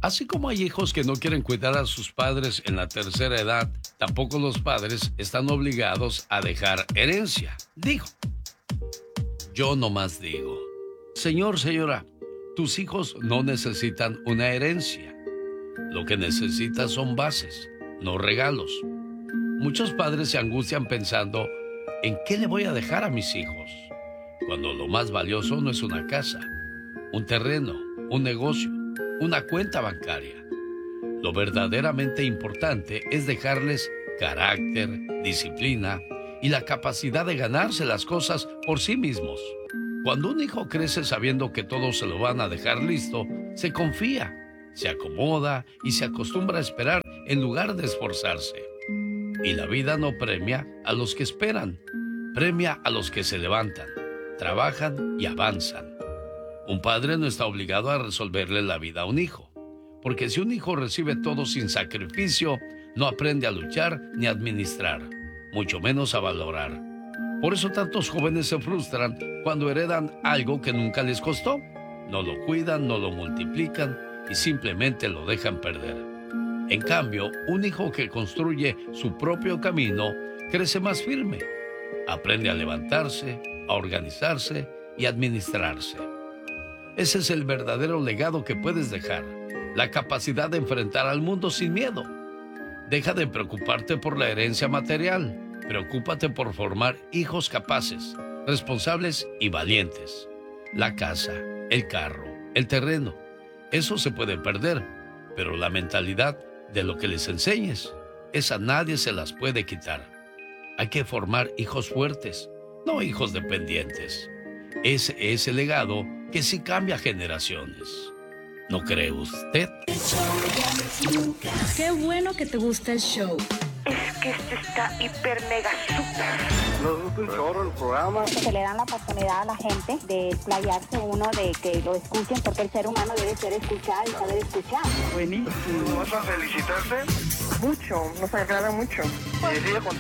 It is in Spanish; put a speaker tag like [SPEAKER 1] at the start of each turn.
[SPEAKER 1] Así como hay hijos que no quieren cuidar a sus padres en la tercera edad, tampoco los padres están obligados a dejar herencia. Digo, yo nomás digo, señor, señora, tus hijos no necesitan una herencia. Lo que necesitan son bases, no regalos. Muchos padres se angustian pensando, ¿en qué le voy a dejar a mis hijos? Cuando lo más valioso no es una casa, un terreno, un negocio, una cuenta bancaria. Lo verdaderamente importante es dejarles carácter, disciplina y la capacidad de ganarse las cosas por sí mismos. Cuando un hijo crece sabiendo que todos se lo van a dejar listo, se confía, se acomoda y se acostumbra a esperar en lugar de esforzarse. Y la vida no premia a los que esperan, premia a los que se levantan, trabajan y avanzan. Un padre no está obligado a resolverle la vida a un hijo, porque si un hijo recibe todo sin sacrificio, no aprende a luchar ni a administrar, mucho menos a valorar. Por eso tantos jóvenes se frustran cuando heredan algo que nunca les costó. No lo cuidan, no lo multiplican y simplemente lo dejan perder. En cambio, un hijo que construye su propio camino crece más firme, aprende a levantarse, a organizarse y a administrarse. Ese es el verdadero legado que puedes dejar, la capacidad de enfrentar al mundo sin miedo. Deja de preocuparte por la herencia material, preocúpate por formar hijos capaces, responsables y valientes. La casa, el carro, el terreno, eso se puede perder, pero la mentalidad de lo que les enseñes, esa nadie se las puede quitar. Hay que formar hijos fuertes, no hijos dependientes. Ese es el legado que sí cambia generaciones. ¿No cree usted?
[SPEAKER 2] Qué bueno que te gusta el show.
[SPEAKER 3] Es que este está hiper mega super.
[SPEAKER 4] Nos gusta un chorro el programa.
[SPEAKER 5] Se le dan la oportunidad a la gente de explayarse uno, de que lo escuchen, porque el ser humano debe ser escuchado y saber escuchar.
[SPEAKER 4] Buenísimo. ¿Vas a felicitarse?
[SPEAKER 5] Mucho, nos agrada mucho.
[SPEAKER 4] Y sigue con